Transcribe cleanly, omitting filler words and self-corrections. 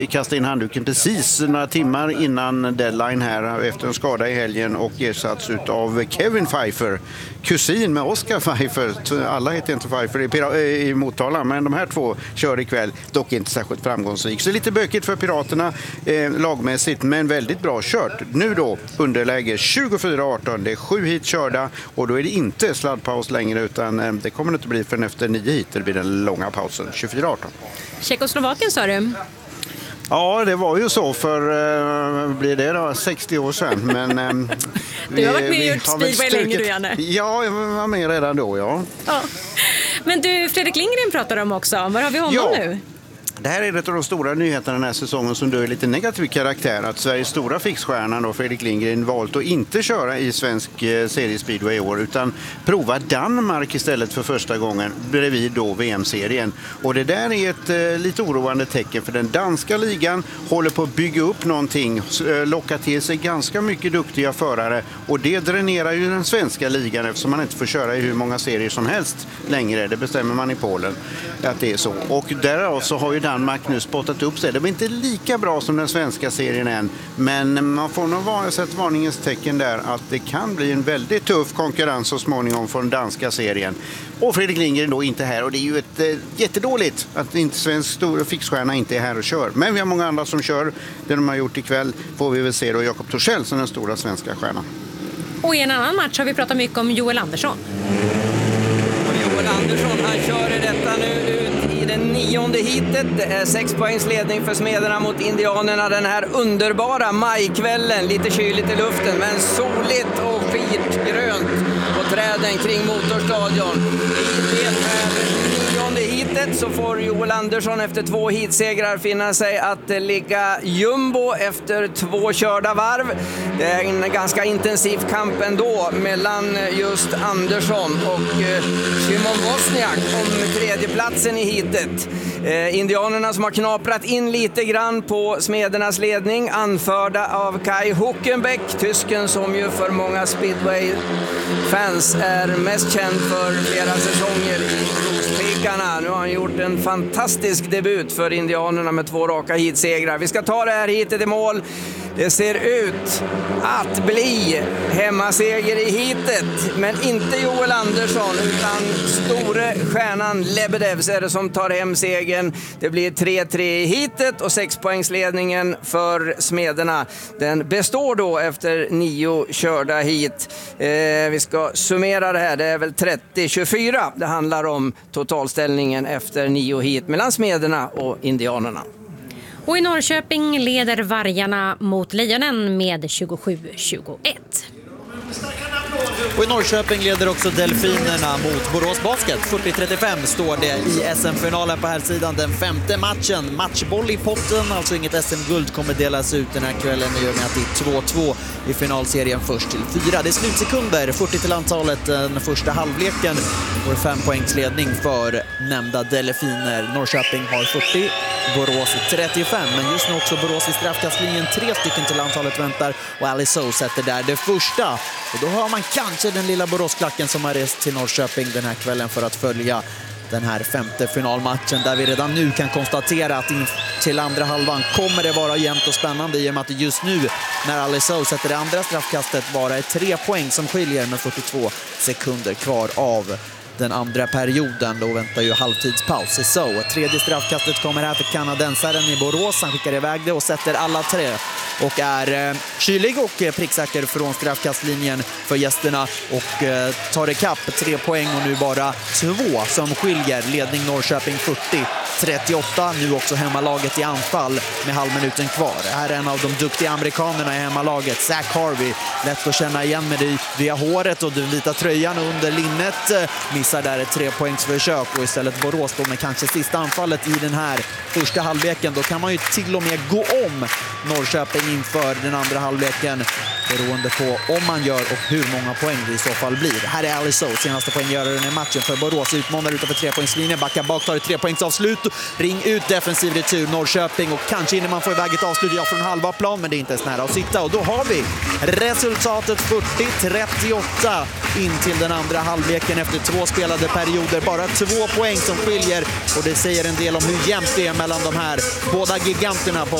kastade in handduken precis några timmar innan deadline här efter en skada i helgen och ersatts av Kevin Pfeiffer, kusin med Oscar Pfeiffer. Alla heter inte Pfeiffer i Motala, men de här två kör ikväll, dock inte särskilt framgångsrik. Så lite bökigt för Piraterna lagmässigt, men väldigt bra kört. Nu då underläge 24-18, det är 7 hit körda och då är det inte sladdpaus längre, utan det kommer det inte bli förrän efter 9 hit. Det blir den långa pausen, 24-18. Tjeckoslovakien sa du? Ja, det var ju så för, blir det då 60 år sedan. Men, du har varit med och gjort speedway länge du, Janne. Ja, jag var med redan då, ja. Men du, Fredrik Lindgren pratar om också. Var har vi honom nu? Det här är en av de stora nyheterna den här säsongen som är lite negativ karaktär. Att Sveriges stora fixstjärna då, Fredrik Lindgren, valt att inte köra i svensk seriespeedway i år utan prova Danmark istället för första gången bredvid då VM-serien. Och det där är ett lite oroande tecken, för den danska ligan håller på att bygga upp någonting, locka till sig ganska mycket duktiga förare, och det dränerar ju den svenska ligan eftersom man inte får köra i hur många serier som helst längre. Det bestämmer man i Polen att det är så. Och därav så har ju Danmark nu spottat upp sig. Det var inte lika bra som den svenska serien än, men man får nog sett varningens tecken där att det kan bli en väldigt tuff konkurrens så småningom från danska serien. Och Fredrik Lindgren då inte här, och det är ju jättedåligt att inte svensk stora fixstjärna inte är här och kör. Men vi har många andra som kör. Det de har gjort ikväll får vi väl se då Jakob Torssell som den stora svenska stjärnan. Och i en annan match har vi pratat mycket om Joel Andersson. Joel Andersson, han kör detta nu ut i den 9:e hitet. Det är 6 poängs ledning för Smederna mot Indianerna den här underbara majkvällen. Lite kyligt i luften, men soligt och skitgrönt på träden kring Motorstadion. I det här 9:e hitet så får Joel Andersson efter 2 hitsegrar finna sig att ligga jumbo efter 2 körda varv. Det är en ganska intensiv kamp ändå mellan just Andersson och Szymon Wozniak om tredjeplatsen i hitet. Indianerna som har knaprat in lite grann på Smedernas ledning, anförda av Kai Huckenbeck, tysken som ju för många speedway-fans är mest känd för flera säsonger i Rospikarna. Nu har han gjort en fantastisk debut för Indianerna med 2 raka hitsegrar. Vi ska ta det här hitet i mål. Det ser ut att bli hemmaseger i hitet, men inte Joel Andersson utan store stjärnan Lebedevs är det som tar hem segern. Det blir 3-3 i hitet och 6-poängsledningen för Smederna. Den består då efter 9 körda hit. Vi ska summera det här. Det är väl 30-24 det handlar om totalställningen efter 9 hit mellan Smederna och Indianerna. Och i Norrköping leder Vargarna mot Lejonen med 27-21. Och i Norrköping leder också Delfinerna mot Borås Basket. 40-35 står det i SM-finalen på här sidan. Den 5:e matchen. Matchboll i potten, alltså inget SM-guld kommer delas ut den här kvällen i och med att det är 2-2 i finalserien först till 4. Det är slutsekunder, 40 till antalet den första halvleken. Och 5 poängs ledning för nämnda Delfiner. Norrköping har 40, Borås 35. Men just nu också Borås i straffkastlinjen. 3 stycken till antalet väntar och Alice So sätter där det första. Och då har man kanske den lilla Boråsklacken som har rest till Norrköping den här kvällen för att följa den här 5:e finalmatchen, där vi redan nu kan konstatera att till andra halvan kommer det vara jämnt och spännande i och med att det just nu när Alice So sätter det andra straffkastet bara är 3 poäng som skiljer med 42 sekunder kvar av den andra perioden. Då väntar ju halvtidspaus. Så tredje straffkastet kommer här för kanadensaren i Borås. Han skickar iväg det och sätter alla 3 och är kylig och pricksäker från straffkastlinjen för gästerna och tar ikapp 3 poäng och nu bara 2 som skiljer. Ledning Norrköping 40-38. Nu också hemmalaget i anfall med halvminuten kvar. Här är en av de duktiga amerikanerna i hemmalaget, Zach Harvey. Lätt att känna igen med det via håret och den vita tröjan under linnet. Missar där ett 3-poängsförsök och istället Borås då med kanske sista anfallet i den här första halvleken. Då kan man ju till och med gå om Norrköping inför den andra halvleken. Beroende på om man gör och hur många poäng det i så fall blir. Här är Alice O, senaste poänggöraren i matchen för Borås. Utmanar utanför 3-poängslinjen, backar bak, tar ett 3-poängsavslut. Ring ut defensiv retur Norrköping och kanske innan man får iväg ett avslut från halva plan, men det är inte ens nära att sitta. Och då har vi resultatet 40-38 in till den andra halvleken efter 2 spelade perioder. Bara 2 poäng som skiljer och det säger en del om hur jämnt det är mellan de här båda giganterna på